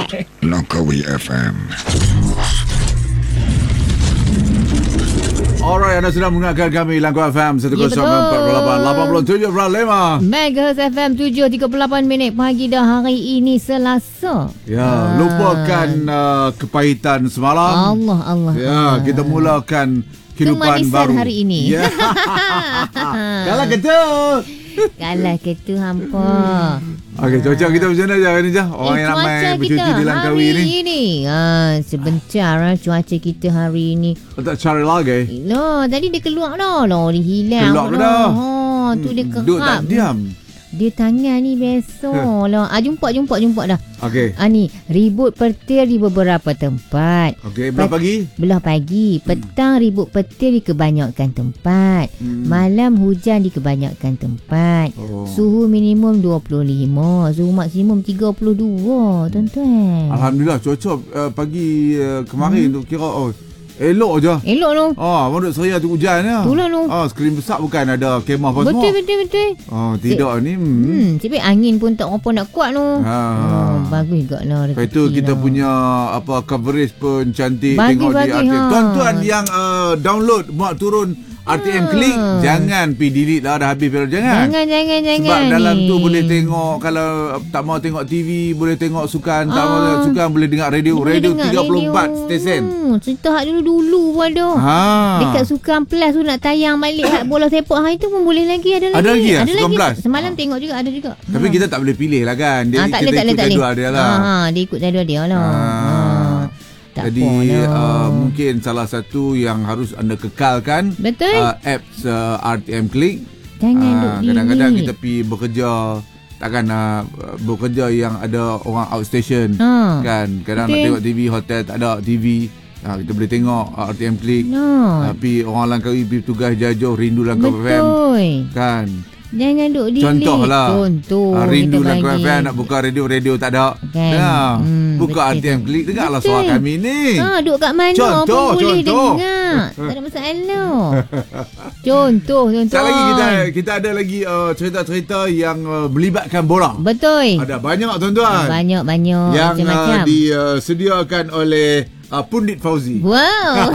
Langkawi FM. Alright, anda sedang mendengarkan kami Langkawi FM 104.8 87.5 Megahertz FM 7.38 minit pagi dah hari ini Selasa. Ya, lupakan kepahitan semalam. Allah. Ya, kita mulakan kehidupan Kemanisan baru hari ini. Ya. Kalah kejut. Kalah ketu hampa. Okey, cuaca kita macam mana je hari ni je? Orang yang ramai bercuti di Langkawi ni. Ini sebentar cuaca kita hari ini. Tak cari lagi. No, tadi dia keluar dah. Dia hilang. Keluar dah. Tu dia kerap. Duduk tak diam. Dia tangan ni besok lah. Jumpa dah. Okey. Ni ribut petir di beberapa tempat. Okey, belah pagi? Belah pagi. Petang ribut petir di kebanyakan tempat. Malam hujan di kebanyakan tempat. Suhu minimum 25, suhu maksimum 32, tuan-tuan. Alhamdulillah, cuaca pagi kemarin tu kira elok je. Elok tu. Mondok Seria tu hujan ya. Itulah tu. Skrin besar bukan ada kemah apa semua. Betul. Tidak ni. Tapi angin pun tak apa nak kuat tu. Bagus juga lah. Lepas tu kita punya coverage pun cantik. Bagi, tengok di RTM. Tuan-tuan yang download muat turun RTM Klik, jangan pergi delete lah, dah habis period. Jangan. Sebab dalam tu boleh tengok, kalau tak mau tengok TV boleh tengok sukan, tak mau tengok sukan boleh dengar radio. Radio 34 stesen. Cerita hak dulu pun ada. Dekat Sukan Plus tu nak tayang balik hak bola sepak hari tu pun boleh lagi. Ada lagi Sukan Plus. Semalam tengok juga, ada juga. Tapi kita tak boleh pilih lah kan. Dia tak kita ikut jadual dia lah. Dia ikut jadual dia lah. Jadi mungkin salah satu yang harus anda kekalkan, betul, apps RTM Klik. Jangan kadang-kadang kita pergi bekerja, takkan bekerja yang ada orang outstation kan. Kadang nak tengok TV, hotel tak ada TV, kita boleh tengok RTM Klik. Tapi orang Langkawi pergi tugas jauh, rindu Langkawi FM kan. Jangan duk delete. Contoh rindu Langkawi FM, nak buka radio tak ada kan? Buka RTM Klik, dengarlah suara kami ni. Duk kat mana pun boleh dengar. Tak ada masalah. Contoh. Sekali lagi kita ada lagi cerita-cerita yang melibatkan bola. Betul. Ada banyak tuan-tuan. Banyak yang macam-macam disediakan oleh Pundit Fauzi. Wow.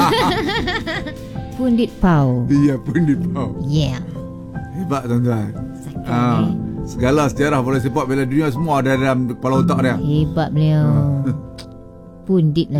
Pundit Pau. Ya, Pundit Pau. Yeah. Hebat tuan-tuan. Segala sejarah bola sepak bela dunia semua ada dalam kepala otak dia. Hebat beliau. Pundit lah.